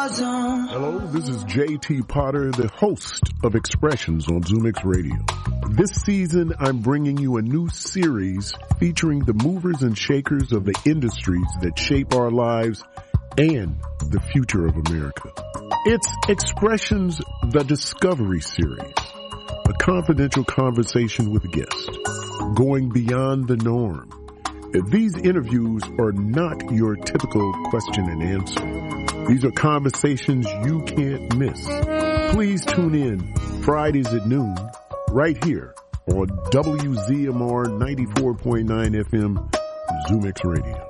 Hello, this is JT Potter, the host of Expressions on ZoomX Radio. This season, I'm bringing you a new series featuring the movers and shakers of the industries that shape our lives and the future of America. It's Expressions, the Discovery Series, a confidential conversation with guests, going beyond the norm. These interviews are not your typical question and answer. These are conversations you can't miss. Please tune in Fridays at noon right here on WZMR 94.9 FM, ZoomX Radio.